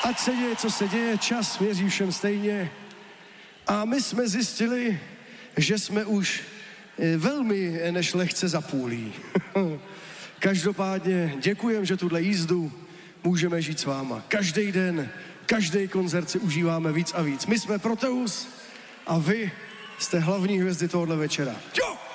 Ať se děje, co se děje, čas měří všem stejně. A my jsme zjistili, že jsme už velmi než lehce za půlí. Každopádně děkujem, že tuhle jízdu můžeme žít s váma. Každý den, každý koncert si užíváme víc a víc. My jsme Proteus a vy jste hlavní hvězdy tohohle večera. Jo!